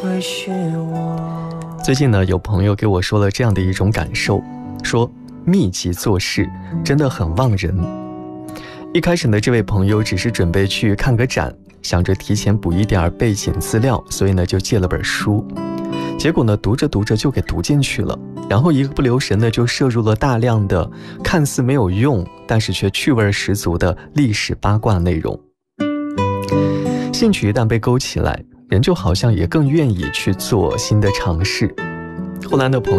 最近呢，有朋友给我说了这样的一种感受，说密集做事真的很忘人。一开始呢，这位朋友只是准备去看个展，想着提前补一点背景资料，所以呢就借了本书。结果呢，读着读着就给读进去了，然后一个不留神呢，就摄入了大量的看似没有用，但是却趣味十足的历史八卦内容。兴趣一旦被勾起来，人就好像也更愿意去做新的尝试。后来呢，朋友